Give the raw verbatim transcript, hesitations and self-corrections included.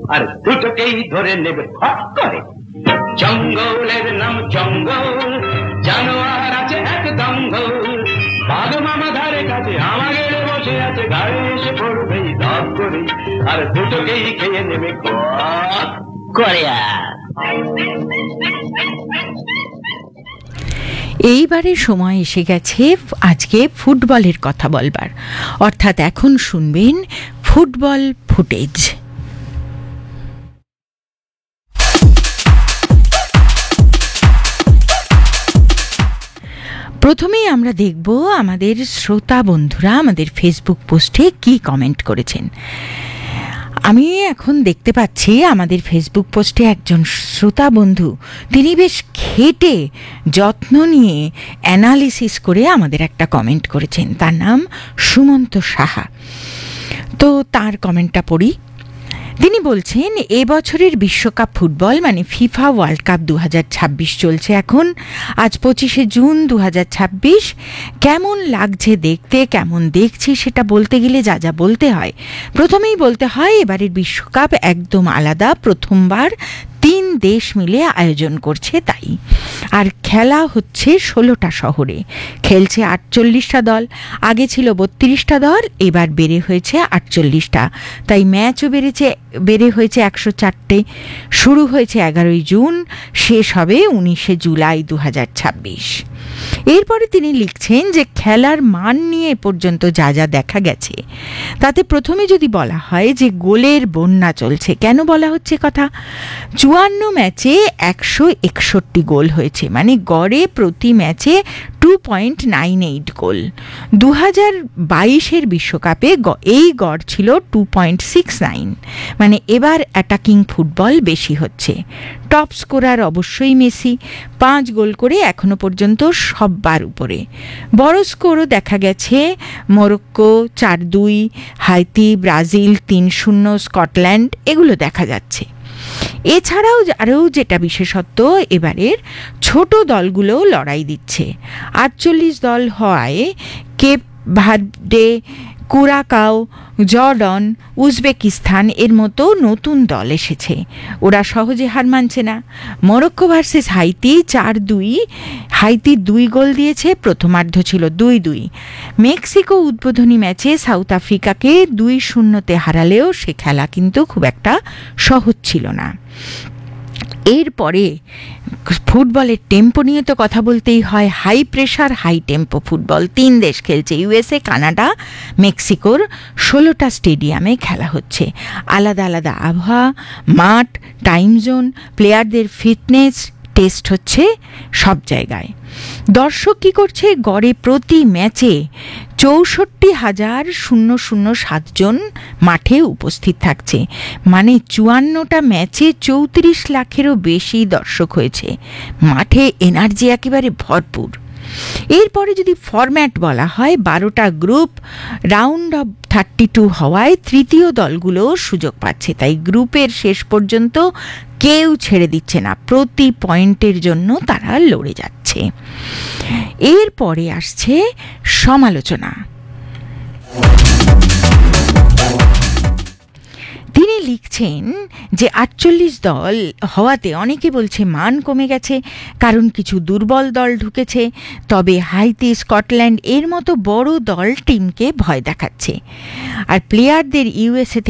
আর দুটোকেই ধরে নেবে ফট করে। জঙ্গলের নাম জঙ্গল, জানোয়ার আছে এক দঙ্গল, বাঘ মামা ধারে কাছে আমার গেড়ে বসে আছে, গাড়ি এসে পড়বে দাঁত করে, আর দুটোকেই খেয়ে নেবে ফট করে। এইবারে সময় এসে গেছে আজকে ফুটবলের কথা বলবার, অর্থাৎ এখন শুনবেন ফুটবল ফুটেজ। প্রথমেই আমরা দেখব আমাদের শ্রোতা বন্ধুরা আমাদের ফেসবুক পোস্টে কি কমেন্ট করেছেন। আমি এখন দেখতে পাচ্ছি আমাদের ফেসবুক পোস্টে একজন শ্রোতা বন্ধু, তিনি বেশ খেটে যত্ন নিয়ে অ্যানালিসিস করে আমাদের একটা কমেন্ট করেছেন। তার নাম সুমন্ত সাহা। তো তার কমেন্টটা পড়ি। তিনি বলছেন, এবছরের বিশ্বকাপ ফুটবল মানে ফিফা ওয়ার্ল্ড কাপ দু হাজার ছাব্বিশ চলছে এখন। আজ পঁচিশে জুন দু হাজার ছাব্বিশ। কেমন লাগছে দেখতে, কেমন দেখছি সেটা বলতে গেলে যা যা বলতে হয়, প্রথমেই বলতে হয় এবারের বিশ্বকাপ একদম আলাদা। প্রথমবার তিন দেশ মিলে আয়োজন করছে তাই। আর খেলা হচ্ছে ষোলোটা শহরে, খেলছে আটচল্লিশটা দল। আগে ছিল বত্রিশটা দল, এবার বেড়ে হয়েছে আটচল্লিশটা, তাই ম্যাচও বেড়েছে বেড়ে হয়েছে একশো চারটে। শুরু হয়েছে এগারোই জুন, শেষ হবে উনিশে জুলাই দু হাজার ছাব্বিশ। এরপরে তিনি লিখছেন যে খেলার মান নিয়ে এ পর্যন্ত যা যা দেখা গেছে, তাতে প্রথমে যদি বলা হয় যে গোলের বন্যা চলছে। কেন বলা হচ্ছে কথা? চুয়ান্ন ম্যাচে একশো একষট্টি গোল হয়েছে, মানে গড়ে প্রতি ম্যাচে টু পয়েন্ট নাইন এইট গোল। দু হাজার বাইশের বিশ্বকাপে এই গড় ছিল টু পয়েন্ট সিক্স নাইন, মানে এবার অ্যাটাকিং ফুটবল বেশি হচ্ছে। টপ স্কোরার অবশ্যই মেসি, পাঁচ গোল করে এখনো পর্যন্ত সববার উপরে। বড় স্কোরও দেখা গেছে মরক্কো চার দুই, হাইতি, ব্রাজিল তিন শূন্য, স্কটল্যান্ড, এগুলো দেখা যাচ্ছে। এছাড়াও আরও যেটা বিশেষত্ব, এবারের ছোট দলগুলো লড়াই দিচ্ছে। আটচল্লিশ দল হওয়ায় Cape Verde, Curacao, Jordan, Uzbekistan এর মতো নতুন দল এসেছে। ওরা সহজে হার মানছে না। মরক্কো ভার্সেস হাইতি চার দুই, হাইতি দুই গোল দিয়েছে, প্রথমার্ধ ছিল দুই দুই। মেক্সিকো উদ্বোধনী ম্যাচে সাউথ আফ্রিকাকে দুই শূন্যতে হারালেও সে খেলা কিন্তু খুব একটা সহজ ছিল না। এরপরে ফুটবলের টেম্পো নিয়ে তো কথা বলতেই হয়। High pressure high tempo football, তিন দেশ খেলছে, ইউএসএ, কানাডা, মেক্সিকোর। ষোলোটা স্টেডিয়ামে খেলা হচ্ছে। আলাদা আলাদা আবহাওয়া, মাঠ, টাইম জোন, প্লেয়ারদের ফিটনেস টেস্ট হচ্ছে সব জায়গায়। দর্শক কি করছে? গড়ে প্রতি ম্যাচে চৌষট্টি হাজার শূন্য শূন্য সাতজন মাঠে উপস্থিত থাকছে, মানে চুয়ান্নটা ম্যাচে চৌত্রিশ লাখেরও বেশি দর্শক হয়েছে। মাঠে এনার্জি একেবারে ভরপুর। এরপরে যদি ফরম্যাট বলা হয়, বারোটা group, round of thirty two হওয়ায় তৃতীয় দলগুলো সুযোগ পাচ্ছে, তাই গ্রুপের শেষ পর্যন্ত কেউ ছেড়ে দিচ্ছে না, প্রতি পয়েন্টের জন্য তারা লড়ে যাচ্ছে। এরপরে আসছে সমালোচনা। তিনি লিখছেন যে আটচল্লিশ দল হওয়াতে অনেকে বলছে মান কমে গেছে, কারণ কিছু দুর্বল দল ঢুকেছে। তবে হাইতি, স্কটল্যান্ড এর মতো বড় দল টিমকে ভয় দেখাচ্ছে, আর প্লেয়ারদের ইউএসএ